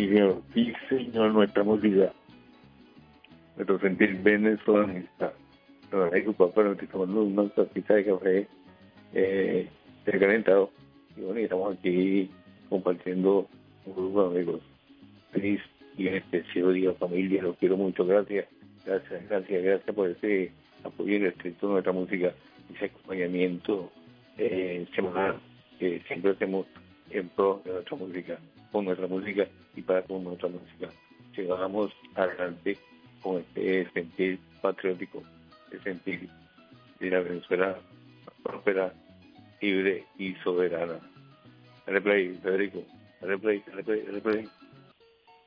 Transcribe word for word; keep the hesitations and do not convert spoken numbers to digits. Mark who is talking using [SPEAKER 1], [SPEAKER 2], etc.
[SPEAKER 1] señor, sí, señor, nuestra música, nuestro sentir venezolanista. Nos agrupa para estoy tomando una tacita de café eh, recalentado. Y bueno, y estamos aquí compartiendo un grupo de amigos. Feliz y en especial día familia, los quiero mucho, gracias, gracias, gracias, gracias por ese apoyo irrestricto a nuestra música, ese acompañamiento eh, semanal que siempre hacemos en pro de nuestra música, con nuestra música y para con nuestra música. Llegamos adelante con este sentir patriótico, el sentir de la Venezuela próspera, libre y soberana. Replay, Federico, replay, replay, replay.